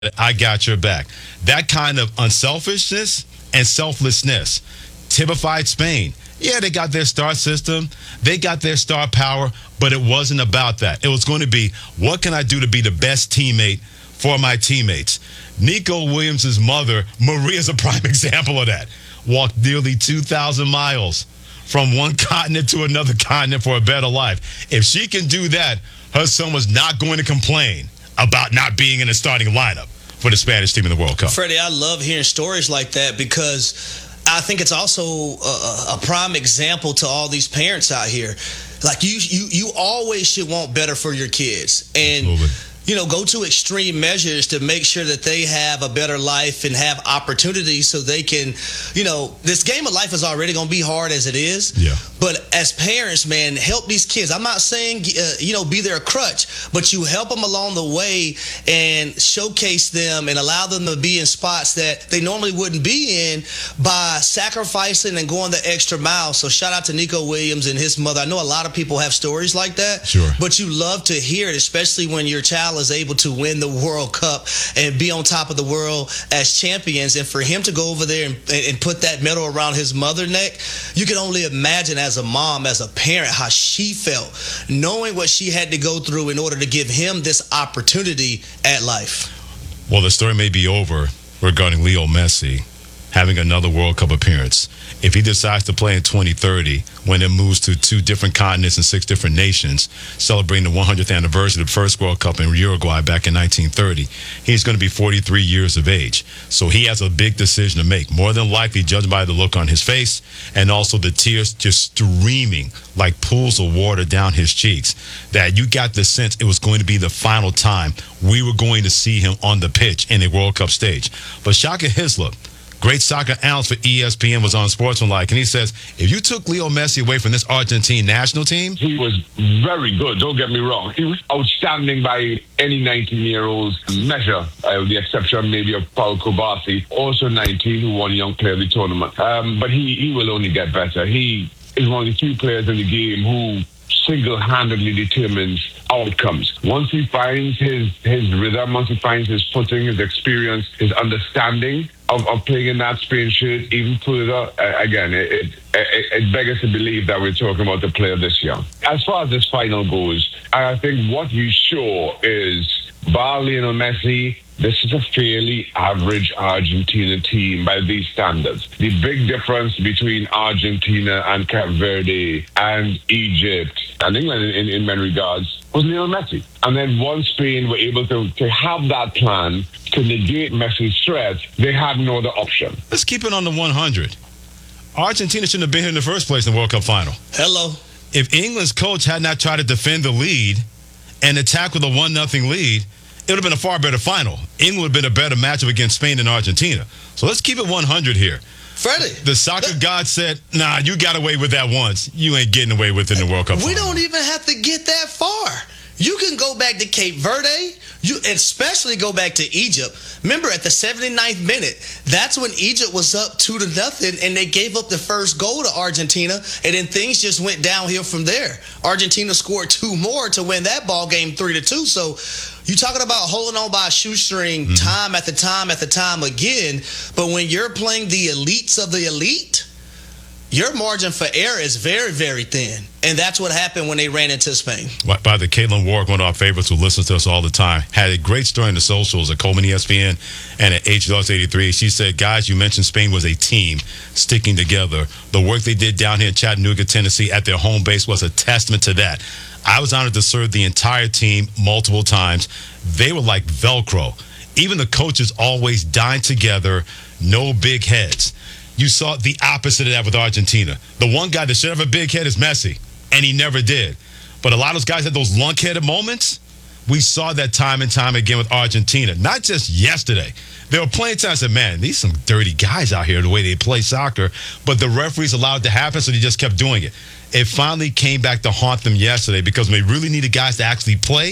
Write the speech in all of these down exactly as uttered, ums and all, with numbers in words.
I got your back. That kind of unselfishness and selflessness typified Spain. Yeah, they got their star system. They got their star power, but it wasn't about that. It was going to be, what can I do to be the best teammate for my teammates? Nico Williams' mother, Maria, is a prime example of that. Walked nearly two thousand miles from one continent to another continent for a better life. If she can do that, her son was not going to complain about not being in the starting lineup for the Spanish team in the World Cup. Freddie, I love hearing stories like that because I think it's also a, a prime example to all these parents out here. Like, you you you always should want better for your kids. And Absolutely. You know, go to extreme measures to make sure that they have a better life and have opportunities so they can, you know, this game of life is already going to be hard as it is. Yeah. But as parents, man, help these kids. I'm not saying, uh, you know, be their crutch, but you help them along the way and showcase them and allow them to be in spots that they normally wouldn't be in by sacrificing and going the extra mile. So shout out to Nico Williams and his mother. I know a lot of people have stories like that. Sure. But you love to hear it, especially when your child is able to win the World Cup and be on top of the world as champions. And for him to go over there and, and put that medal around his mother neck, you can only imagine as a mom, as a parent, how she felt, knowing what she had to go through in order to give him this opportunity at life. Well, the story may be over regarding Leo Messi having another World Cup appearance. If he decides to play in twenty thirty, when it moves to two different continents and six different nations, celebrating the one hundredth anniversary of the first World Cup in Uruguay back in nineteen thirty, he's going to be forty-three years of age. So he has a big decision to make, more than likely judged by the look on his face and also the tears just streaming like pools of water down his cheeks, that you got the sense it was going to be the final time we were going to see him on the pitch in a World Cup stage. But Shaka Hislop, great soccer analyst for E S P N, was on Sportsmanlike, and he says, if you took Leo Messi away from this Argentine national team... He was very good, don't get me wrong. He was outstanding by any nineteen-year-old's measure, uh, with the exception maybe of Paul Kobasi, also nineteen, who won Young Player of the Tournament. Um, but he, he will only get better. He is one of the few players in the game who single-handedly determines outcomes. Once he finds his, his rhythm, once he finds his footing, his experience, his understanding of, of playing in that Spain shirt even further, uh, again, it, it, it, it beggars to believe that we're talking about a player this young. As far as this final goes, I think what you show is, bar Lionel Messi, this is a fairly average Argentina team by these standards. The big difference between Argentina and Cape Verde and Egypt and England in, in many regards was Lionel Messi. And then once Spain were able to, to have that plan to negate Messi's threat, they had no other option. Let's keep it on the one hundred. Argentina shouldn't have been here in the first place in the World Cup final. Hello. If England's coach had not tried to defend the lead and attack with a one nothing lead, it would have been a far better final. England would have been a better matchup against Spain than Argentina. So let's keep it one hundred here. Freddie. The soccer god said, nah, you got away with that once. You ain't getting away with it in the World Cup We final. don't even have to get that far. You can go back to Cape Verde, you especially go back to Egypt. Remember, at the seventy-ninth minute, that's when Egypt was up two to nothing, and they gave up the first goal to Argentina, and then things just went downhill from there. Argentina scored two more to win that ball game three to two. So you talking about holding on by a shoestring mm-hmm. time after time after time again, but when you're playing the elites of the elite, your margin for error is very, very thin. And that's what happened when they ran into Spain. By the Caitlin Ward, one of our favorites who listens to us all the time, had a great story in the socials at Coleman E S P N and at H Loss eighty-three. She said, guys, you mentioned Spain was a team sticking together. The work they did down here in Chattanooga, Tennessee at their home base was a testament to that. I was honored to serve the entire team multiple times. They were like Velcro. Even the coaches always dined together, no big heads. You saw the opposite of that with Argentina. The one guy that should have a big head is Messi, and he never did. But a lot of those guys had those lunk-headed moments. We saw that time and time again with Argentina. Not just yesterday. There were plenty of times that, man, these some dirty guys out here, the way they play soccer. But the referees allowed it to happen, so they just kept doing it. It finally came back to haunt them yesterday because they really needed guys to actually play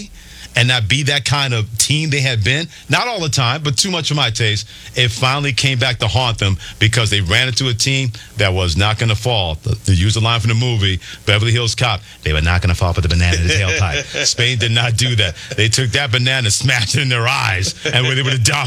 and not be that kind of team they had been. Not all the time, but too much for my taste. It finally came back to haunt them because they ran into a team that was not going to fall. To use the line from the movie, Beverly Hills Cop, they were not going to fall for the banana in the tailpipe. Spain did not do that. They took that banana, smashed it in their eyes, and they would have dominated.